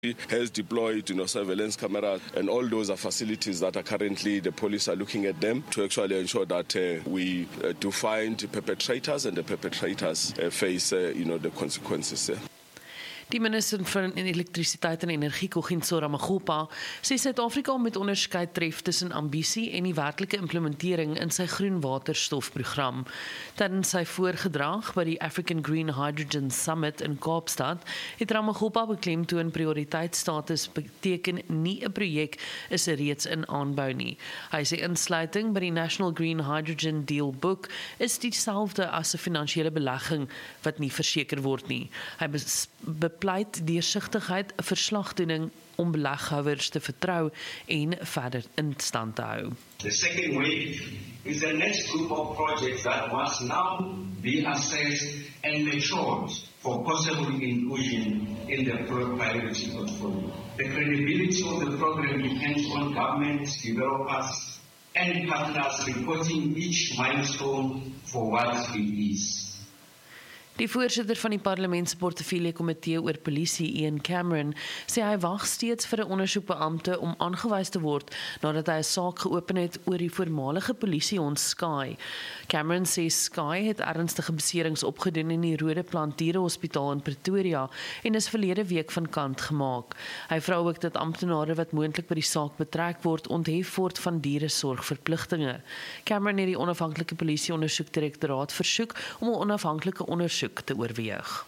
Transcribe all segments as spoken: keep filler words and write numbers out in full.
has deployed you know, surveillance cameras, and all those are facilities that are currently the police are looking at them to actually ensure that uh, we uh, do find perpetrators and the perpetrators uh, face uh, you know, the consequences. Uh. Die minister van elektrisiteit en energie, Kogintso Ramokgopa, sê Suid-Afrika moet onderskeid tref tussen ambisie en die werklike implementering in sy groen waterstofprogram. Tydens sy voorgedrag by die African Green Hydrogen Summit in Kaapstad, het Ramokgopa beklemtoon prioriteitsstatus beteken nie 'n projek is reeds in aanbou nie. Hy sê insluiting by die National Green Hydrogen Deal Book is dieselfde as 'n finansiële belegging wat nie verseker word nie. Hy bepleit deursigtigheid, verslagdoening om beleghouers te vertrou en verder in stand te hou. The second wave is the next group of projects that must now be assessed and matured for possible inclusion in the priority portfolio. The credibility of the program depends on governments, developers, and partners reporting each milestone for what it is. Die voorsitter van die parlementsportefeulje komitee oor polisie, Ian Cameron, sê hy wag steeds vir 'n ondersoekbeampte om aangewys te word nadat hy 'n saak geopen het oor die voormalige polisiehond Sky. Cameron sê Sky het ernstige beserings opgedoen in die Rodeplant Dierehospitaal in Pretoria en is verlede week van kant gemaak. Hy vra ook dat amptenare wat moontlik by die saak betrek word, onthef word van dieresorgverpligtinge. Cameron het die onafhanklike polisieondersoekdirektoraat versoek om 'n onafhanklike ondersoek te oorweeg.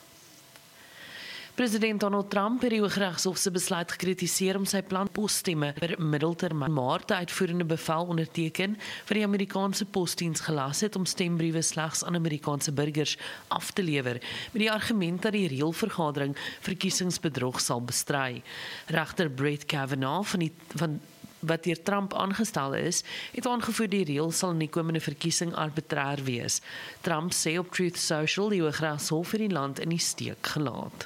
President Donald Trump het die Hooggeregshof se besluit gekritiseer om sy plan posstemme per middeltermyn Maart 'n uitvoerende bevel onderteken vir die Amerikaanse posdiens gelas het om stembriewe slegs aan Amerikaanse burgers af te lewer, met die argument dat die reëlvergadering verkiesingsbedrog sal bestry. Regter Brett Kavanaugh van die van wat deur Trump aangestel is, het aangevoer die reël sal in die komende verkiesing arbitrair wees. Trump sê op Truth Social die Hooggeregshof het die land in die steek gelaat.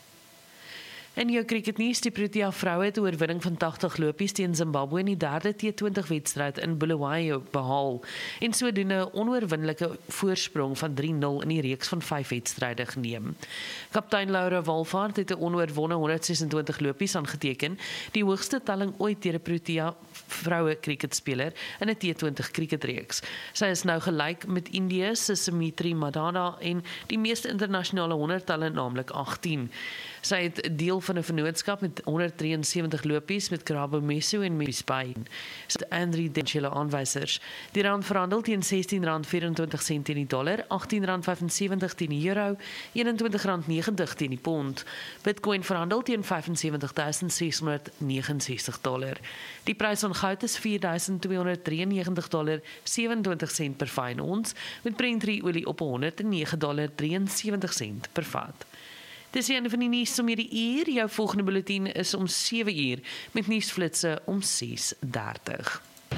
In jou cricketnuus, die Protea vroue het 'n oorwinning van tagtig lopies teen Zimbabwe in die derde T twintig wedstryd in Bulawayo behaal en sodoende 'n onoorwinnelike voorsprong van drie nul in die reeks van vyf wedstryde geneem. Kaptein Laura Walvaart het 'n onoorwonne honderd ses en twintig lopies aangeteken, die hoogste telling ooit deur 'n Protea vroue cricketspeler in 'n T twintig cricketreeks. Sy is nou gelyk met Indië se Sumitri Madana en die meeste internasionale honderdtalle, naamlik agttien. Sy het deel van 'n vennootskap met honderd drie en sewentig lopies met Karabo Meso en Spain. Sit Andri Denchela aanwysers. Die rand verhandel teen sestien rand vyf-en-twintig sent teen die dollar, agttien rand vyf en sewentig teen die euro, eenentwintig rand negentig teen die pond. Bitcoin verhandel teen vyf en sewentig tuisend ses honderd neges en sestig dollar. Die prys van goud is vier duisend twee honderd drie en negentig dollar sewenentwintig sent per fyn ons, met Brent olie op honderd en nege dollar drie en sewentig sent per vat. Dis die einde van die nuus om hierdie uur. Jou volgende bulletin is om sewe uur met nuusflitse om ses dertig.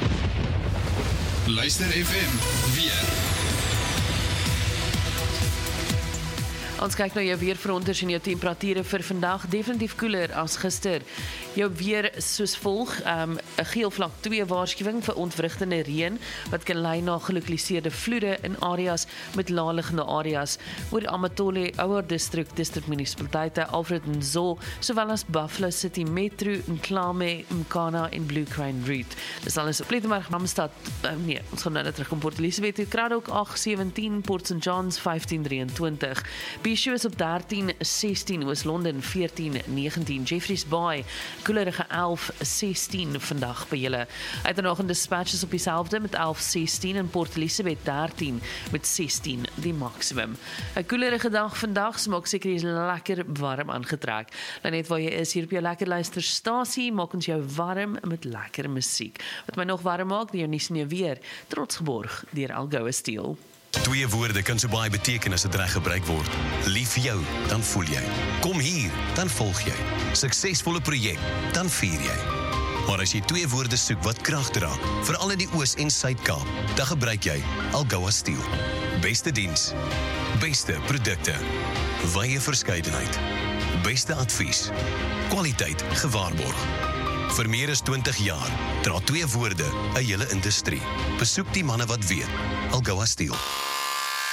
Luister F M weer. Ons kyk na jou weerveronters en jou temperature vir vandag, definitief koeler as gister. Jou weer soos volg, um, 'n geel vlak twee waarskuwing vir ontwrigtende reën, wat kan lei na gelokaliseerde vloede in areas met laaliggende areas, oor Amatole, Ouer Distrik, distrikmunisipaliteite, Alfred Nzo, sowel as Buffalo City Metro, Nklame, Mkana en Blue Crane Route. Dis alles op Plettenberg, Hamstad, uh, nee, ons gaan nou net terug om Port Elizabeth, Kraddock agt sewentien, Port Saint Johns vyftien drieëntwintig, Bishu is op dertien sestien, Oos-London veertien negentien, Jeffreys Bay, koelerige elf sestien vandag by julle. Uit en nog in dispatches op dieselfde met elf sestien en Port Elizabeth dertien met sestien die maksimum. 'n Koelerige dag vandag, so maak seker jy is lekker warm aangetrek. Nou net waar jy is hier op jou lekker luisterstasie, maak ons jou warm met lekker musiek. Wat my nog warm maak, die jou nuus en jou weer, trots geborg deur Algoa Steel. Twee woorde kan so baie beteken as dit reg gebruik word. Lief jou, dan voel jy. Kom hier, dan volg jy. Suksesvolle projek, dan vier jy. Maar as jy twee woorde soek wat krag dra, veral in die Oos- en Suid-Kaap, dan gebruik jy Algoa Steel. Beste diens, beste produkte, wye verskeidenheid, beste advies, kwaliteit gewaarborg. Vir meer as twintig jaar dra twee woorde 'n hele industrie. Besoek die manne wat weet. Algoa Steel.